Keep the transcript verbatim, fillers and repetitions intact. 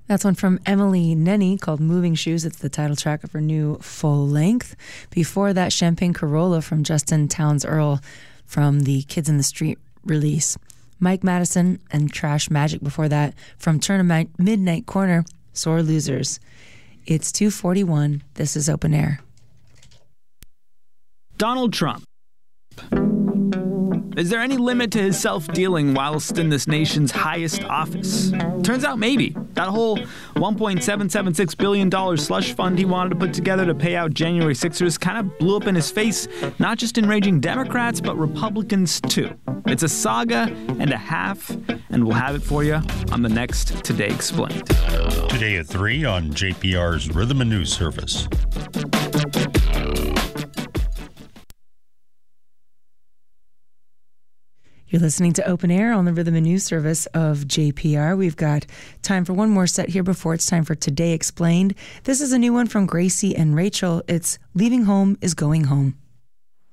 That's one from Emily Nenny called Moving Shoes. It's the title track of her new full length. Before that, Champagne Corolla from Justin Townes Earl from the Kids in the Street release. Mike Madison and Trash Magic before that from Turn a Midnight Corner, Sore Losers. It's two forty-one. This is Open Air. Donald Trump. Is there any limit to his self-dealing whilst in this nation's highest office? Turns out maybe. That whole one point seven seven six billion dollars slush fund he wanted to put together to pay out January sixers kind of blew up in his face, not just enraging Democrats, but Republicans too. It's a saga and a half, and we'll have it for you on the next Today Explained. Today at three on J P R's Rhythm and News Service. You're listening to Open Air on the Rhythm and News Service of J P R. We've got time for one more set here before it's time for Today Explained. This is a new one from Gracie and Rachel. It's Leaving Home is Going Home.